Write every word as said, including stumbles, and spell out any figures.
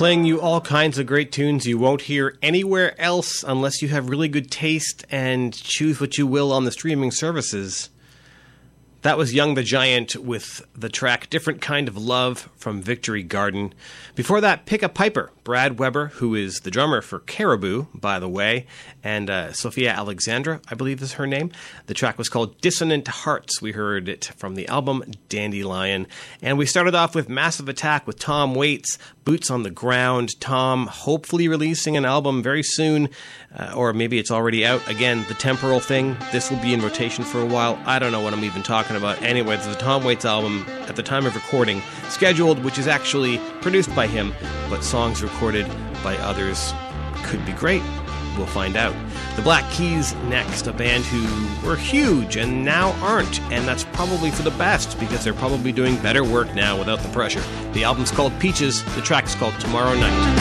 Playing you all kinds of great tunes you won't hear anywhere else unless you have really good taste and choose what you will on the streaming services. That was Young the Giant with the track Different Kind of Love from Victory Garden. Before that, Pick a Piper, Brad Weber, who is the drummer for Caribou, by the way, and uh, Sophia Alexandra, I believe is her name. The track was called Dissonant Hearts. We heard it from the album Dandelion. And we started off with Massive Attack with Tom Waits, Boots on the Ground. Tom hopefully releasing an album very soon, uh, or maybe it's already out. Again, the temporal thing, this will be in rotation for a while. I don't know what I'm even talking about. Anyway, it's the Tom Waits album at the time of recording scheduled, which is actually produced by him, but songs recorded by others. Could be great. We'll find out. The Black Keys next, a band who were huge and now aren't, and that's probably for the best because they're probably doing better work now without the pressure. The album's called Peaches, the track's called Tomorrow Night.